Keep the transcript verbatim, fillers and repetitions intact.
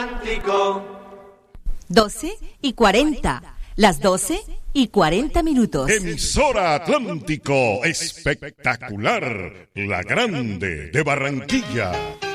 doce y cuarenta. Las doce y cuarenta minutos. Emisora Atlántico, espectacular, la grande de Barranquilla.